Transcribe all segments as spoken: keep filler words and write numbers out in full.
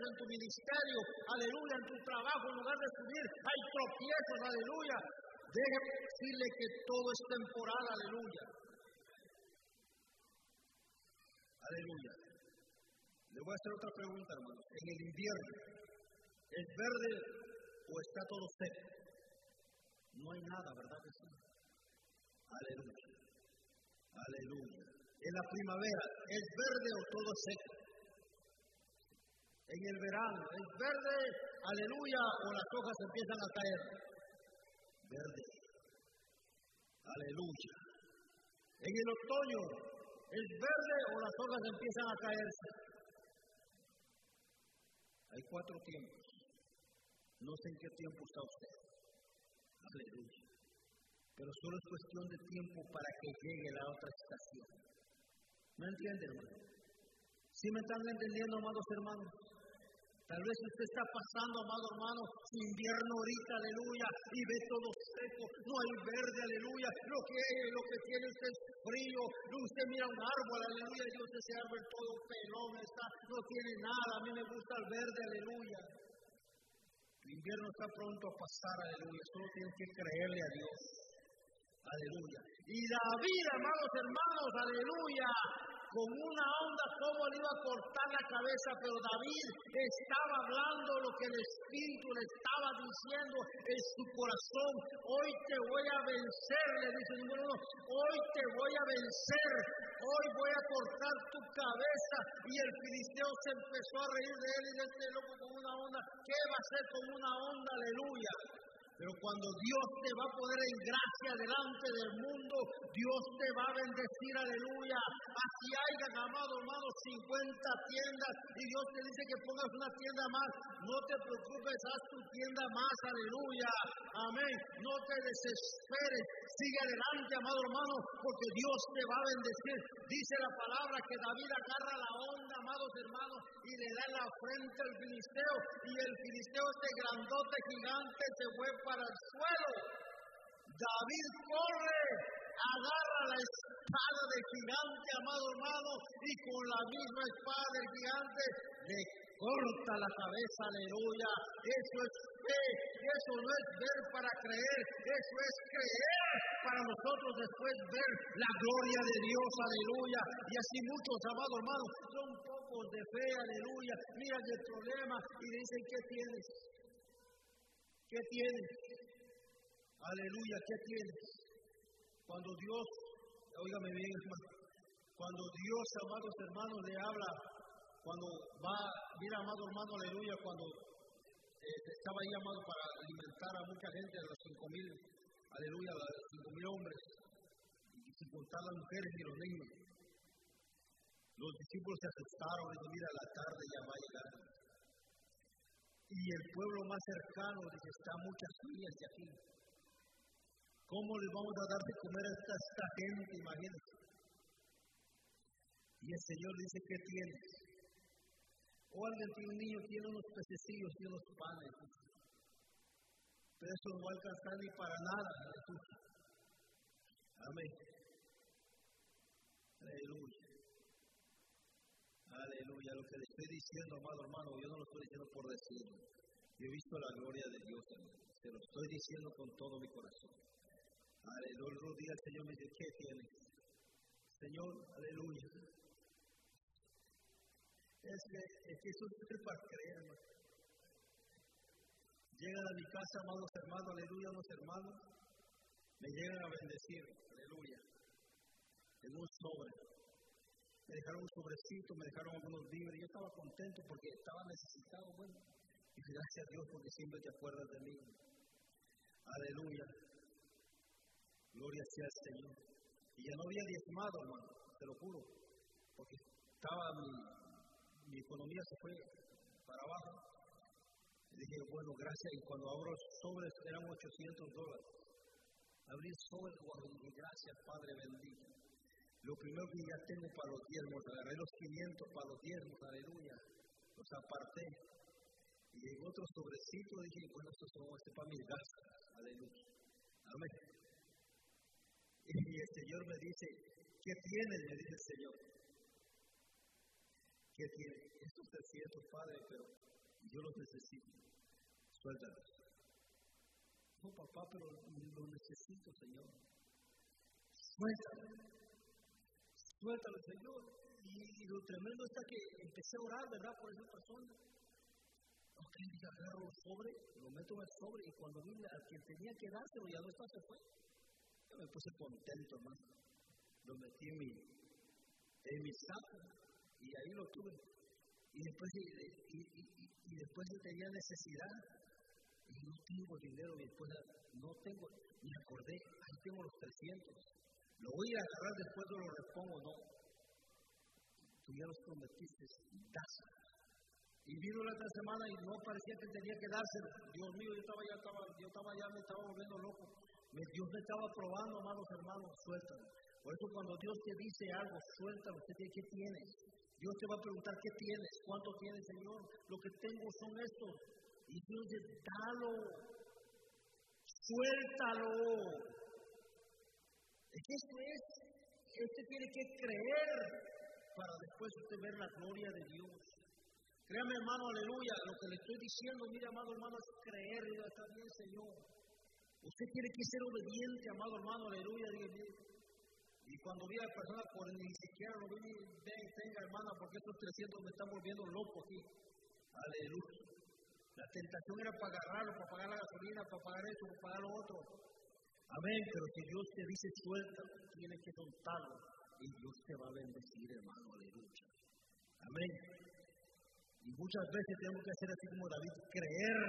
en tu ministerio, aleluya, en tu trabajo, en lugar de subir, hay tropiezos, aleluya. Deje decirle que todo es temporal, aleluya. Aleluya. Le voy a hacer otra pregunta, hermanos. En el invierno, ¿es verde o está todo seco? No hay nada, ¿verdad que sí? Aleluya. Aleluya. En la primavera, ¿es verde o todo seco? En el verano, ¿es verde, aleluya, o las hojas empiezan a caer? Verde. Aleluya. En el otoño, ¿es verde o las hojas empiezan a caerse? Hay cuatro tiempos. No sé en qué tiempo está usted. Aleluya. Pero solo es cuestión de tiempo para que llegue la otra estación. ¿Me entiende, hermano? ¿Sí me están entendiendo, amados hermanos? Tal vez usted está pasando, amado hermano, su invierno ahorita, aleluya, y ve todo seco, no hay verde, aleluya. Lo que, lo que tiene usted es frío. Usted mira un árbol, aleluya, y usted ese árbol todo pelón está, no tiene nada. A mí me gusta el verde, aleluya. El invierno está pronto a pasar, aleluya. Solo tienes que creerle a Dios. Aleluya. Y David, amados hermanos, aleluya, con una onda como le iba a cortar la cabeza, pero David estaba hablando lo que el Espíritu le estaba diciendo en su corazón. Hoy te voy a vencer, le dice el número uno, hoy te voy a vencer, hoy voy a cortar tu cabeza. Y el filisteo se empezó a reír de él y de este loco con una onda. ¿Qué va a hacer con una onda? Aleluya. Pero cuando Dios te va a poner en gracia delante del mundo, Dios te va a bendecir, aleluya. Así hayan, amado hermano, cincuenta tiendas y Dios te dice que pongas una tienda más. No te preocupes, haz tu tienda más, aleluya. Amén. No te desesperes, sigue adelante, amado hermano, porque Dios te va a bendecir. Dice la palabra que David agarra la onda, amados hermanos, y le da en la frente al filisteo. Y el filisteo, este grandote gigante, se fue para el suelo. David corre, agarra la espada del gigante, amado hermano, y con la misma espada del gigante le corta la cabeza, aleluya. Eso es fe, eso no es ver para creer, eso es creer para nosotros después ver la gloria de Dios, aleluya. Y así muchos, amado hermano, son pocos de fe, aleluya. Miran el problema y dicen, ¿qué tienes? ¿Qué tienes? Aleluya, ¿qué tienes? Cuando Dios, óigame bien, hermano, cuando Dios, amados hermanos, le habla, cuando va, mira, amado hermano, aleluya, cuando eh, estaba ahí, amado, para alimentar a mucha gente, a los cinco mil, aleluya, a los cinco mil hombres, y sin contar las mujeres y los niños. Los discípulos se asustaron y dijeron, mira, la tarde ya va a llegar. Y el pueblo más cercano dice, está a muchas millas de aquí. ¿Cómo les vamos a dar de comer a esta, esta gente? Imagínense. Y el Señor dice, ¿qué tienes? O alguien tiene un niño, tiene unos pececillos y unos panes. Pero eso no va a alcanzar ni para nada, Jesús. Amén. Aleluya. Aleluya. Lo que le estoy diciendo, amado hermano, yo no lo estoy diciendo por decirlo. Yo he visto la gloria de Dios en mí. Se lo estoy diciendo con todo mi corazón. Aleluya. Otro día el Señor me dice, ¿qué tienes? Señor, aleluya. Es que, es que eso es para creer, hermano. Llegan a mi casa, amados hermanos, aleluya, unos hermanos, me llegan a bendecir, aleluya, en un sobre. Me dejaron un sobrecito, me dejaron algunos víveres, yo estaba contento porque estaba necesitado, bueno, y gracias a Dios porque siempre te acuerdas de mí. Aleluya. Gloria sea al Señor. Y ya no había diezmado, hermano, te lo juro, porque estaba mi, mi economía se fue para abajo. Y dije, bueno, gracias. Y cuando abro sobres eran ochocientos dólares. Abrí sobres, y dije, gracias, Padre bendito. Lo primero que ya tengo para los diezmos, agarré los quinientos para los diezmos, aleluya. Los aparté. Y llegó otro sobrecito, dije, bueno, esto es para mis gastos, aleluya. Amén. Y el Señor me dice, ¿qué tienes? Me dice el Señor. ¿Qué tienes? Esto es cierto, Padre, pero Yo los necesito. Suéltalos. No, papá, pero lo necesito, Señor. Suéltalo. Suéltalo, Señor. Y, y lo tremendo está que empecé a orar, ¿verdad? Por esa persona. Ok, ya agarro el sobre, lo meto en el sobre y cuando vi a quien tenía que dárselo ya no está, se fue. Yo me puse contento, hermano. Lo metí en mi, en mi saco y ahí lo tuve. Y después, y, y, y, y después yo tenía necesidad y no tengo dinero. Mi esposa, no tengo, y acordé, ahí tengo los trescientos. Lo voy a agarrar después, yo lo repongo, no. Tú ya los prometiste, dáselo. Y vino la otra semana y no parecía que tenía que dárselo. Dios mío, yo estaba ya, estaba, yo estaba ya, me estaba volviendo loco. Me, Dios me estaba probando, amados hermanos, suéltalo. Por eso cuando Dios te dice algo, suéltalo. Usted tiene, ¿qué tienes? Dios te va a preguntar, ¿qué tienes? ¿Cuánto tienes, Señor? Lo que tengo son estos. Y Dios dice, dalo. Suéltalo. Es que esto es, usted tiene que creer para después usted ver la gloria de Dios. Créame, hermano, aleluya, lo que le estoy diciendo, mira, amado hermano, es creer, y está bien, Señor. Usted tiene que ser obediente, amado hermano, aleluya, dígame. Y cuando vi a la persona, por ni siquiera lo vi, ven, tenga, hermana, porque estos trescientos me están volviendo loco aquí. Aleluya. La tentación era para agarrarlo, para pagar la gasolina, para pagar eso, para pagar lo otro. Amén, pero si Dios te dice suelta, tienes que soltarlo y Dios te va a bendecir, hermano, aleluya. Amén. Y muchas veces tenemos que hacer así como David, creer.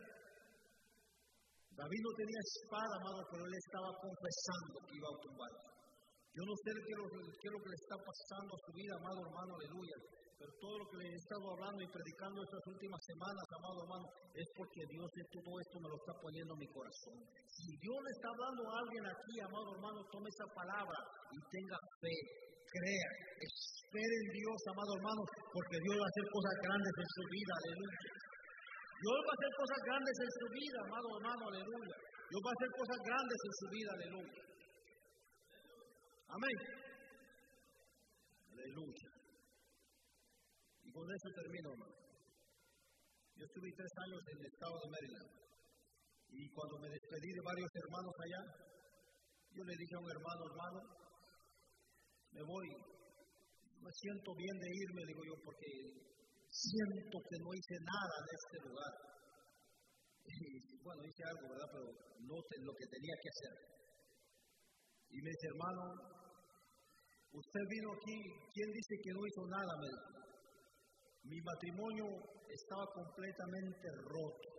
David no tenía espada, amado, pero él estaba confesando que iba a tumbar. Yo no sé qué es, lo, qué es lo que le está pasando a su vida, amado hermano, aleluya. Pero todo lo que le he estado hablando y predicando estas últimas semanas, amado hermano, es porque Dios de todo esto me lo está poniendo en mi corazón. Si Dios le está hablando a alguien aquí, amado hermano, tome esa palabra y tenga fe, crea, espere en Dios, amado hermano, porque Dios va a hacer cosas grandes en su vida, aleluya. Dios va a hacer cosas grandes en su vida, amado hermano, aleluya. Dios va a hacer cosas grandes en su vida, aleluya. Amén. Aleluya. Y con eso termino, hermano. Yo estuve tres años en el estado de Maryland. Y cuando me despedí de varios hermanos allá, yo le dije a un hermano, hermano, me voy. Me siento bien de irme, digo yo, porque siento que no hice nada en este lugar. Y bueno, hice algo, ¿verdad? Pero no lo que tenía que hacer. Y me dice, hermano, usted vino aquí, ¿quién dice que no hizo nada? Me dijo. Mi matrimonio estaba completamente roto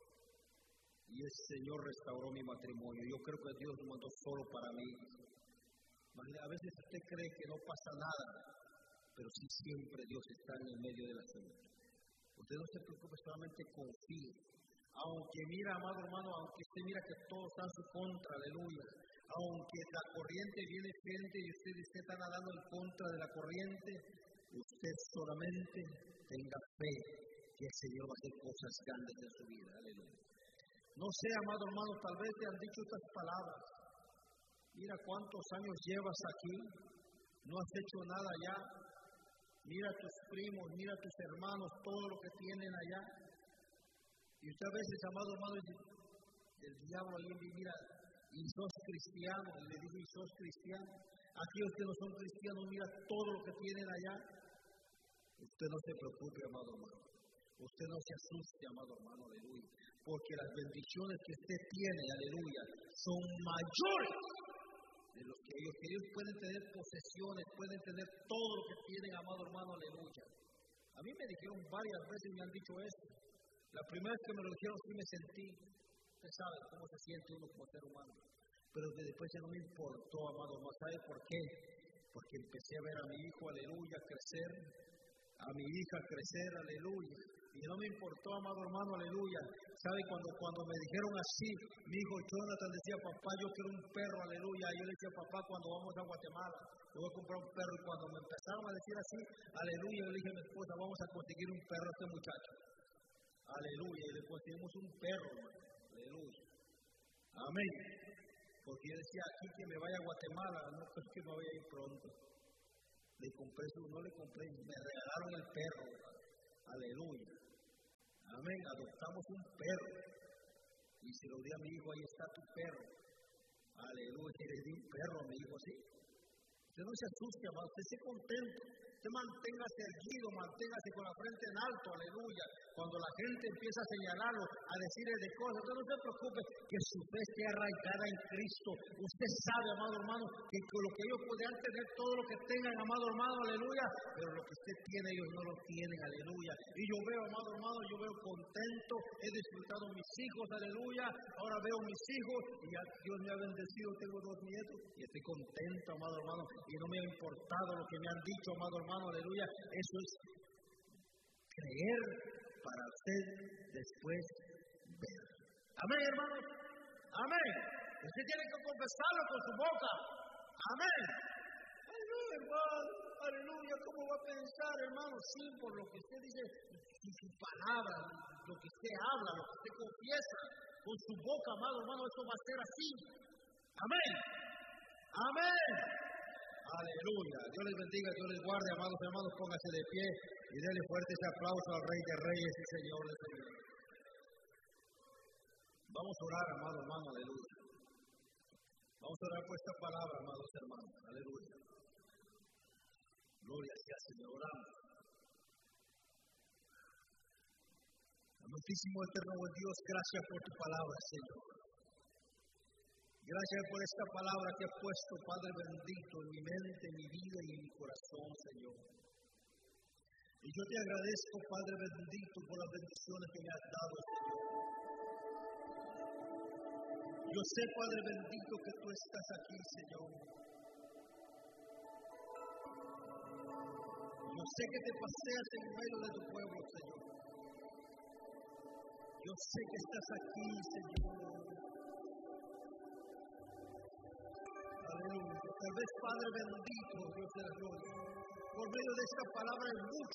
y el Señor restauró mi matrimonio. Yo creo que Dios lo mandó solo para mí. A veces usted cree que no pasa nada, pero sí siempre Dios está en el medio del asunto. Usted no se preocupe, solamente confíe. Aunque mira, amado hermano, aunque usted mira que todo está en su contra, aleluya. Aunque la corriente viene frente y usted esté nadando en contra de la corriente, usted solamente tenga fe que el Señor va a hacer cosas grandes en su vida, aleluya. No sé, amado hermano, tal vez te han dicho estas palabras. Mira cuántos años llevas aquí, no has hecho nada allá. Mira a tus primos, mira a tus hermanos, todo lo que tienen allá. Y usted a veces, amado hermano, dice, el diablo ahí en mí, mira, y sos cristiano, y le digo, y sos cristiano. Aquellos que no son cristianos, mira todo lo que tienen allá. Usted no se preocupe, amado hermano. Usted no se asuste, amado hermano, aleluya. Porque las bendiciones que usted tiene, aleluya, son mayores de los que ellos, que ellos pueden tener posesiones, pueden tener todo lo que tienen, amado hermano, aleluya. A mí me dijeron varias veces y me han dicho esto. La primera vez que me lo dijeron sí me sentí, usted sabe cómo se siente uno como ser humano. Pero después ya no me importó, amado hermano. ¿Sabe por qué? Porque empecé a ver a mi hijo, aleluya, crecer, a mi hija crecer, aleluya. Y no me importó, amado hermano, aleluya. ¿Sabe? Cuando, cuando me dijeron así, mi hijo Jonathan decía, papá, yo quiero un perro, aleluya. Y yo le decía, papá, cuando vamos a Guatemala, yo voy a comprar un perro. Y cuando me empezaron a decir así, aleluya, yo le dije a mi esposa, vamos a conseguir un perro a este muchacho. Aleluya, y le conseguimos un perro, aleluya. Amén. Porque yo decía, aquí que me vaya a Guatemala, no creo que me vaya a ir pronto. Le compré su, no le compré, me regalaron el perro. Aleluya. Amén. Adoptamos un perro. Y se lo di a mi hijo, ahí está tu perro. Aleluya. Y le di un perro a mi hijo, ¿sí? Usted no se asuste, amado. Usted esté contento. Usted manténgase erguido, manténgase con la frente en alto. Aleluya. Cuando la gente empieza a señalarlo, a decirle de cosas, usted no se preocupe, que su fe esté arraigada en Cristo. Usted sabe, amado hermano, que con lo que ellos podrán tener, todo lo que tengan, amado hermano, aleluya, pero lo que usted tiene, ellos no lo tienen, aleluya. Y yo veo, amado hermano, yo veo contento, he disfrutado mis hijos, aleluya. Ahora veo mis hijos y ya Dios me ha bendecido, tengo dos nietos y estoy contento, amado hermano, y no me ha importado lo que me han dicho, amado hermano, aleluya. Eso es creer para usted después ver. Amén, hermanos. Amén. Usted tiene que confesarlo con su boca. Amén. Aleluya, hermano. Aleluya. ¿Cómo va a pensar, hermano? Sí, por lo que usted dice, su palabra, lo que usted habla, lo que usted confiesa con su boca, amado hermano, eso va a ser así. Amén. Amén. Aleluya. Dios les bendiga, Dios les guarde, amados hermanos, pónganse de pie y denle fuerte ese aplauso al Rey de Reyes y Señor de Señores. Vamos a orar, amado hermano, aleluya. Vamos a orar por esta palabra, amados hermanos, aleluya. Gloria sea, Señor, oramos. Amantísimo, eterno Dios, gracias por tu palabra, Señor. Gracias por esta palabra que has puesto, Padre bendito, en mi mente, en mi vida y en mi corazón, Señor. Y yo te agradezco, Padre bendito, por las bendiciones que me has dado, Señor. Yo sé, Padre bendito, que tú estás aquí, Señor. Yo sé que te paseas en medio de tu pueblo, Señor. Yo sé que estás aquí, Señor. Aleluya. Tal vez, Padre bendito, Dios de la gloria, por medio de esta palabra hay mucho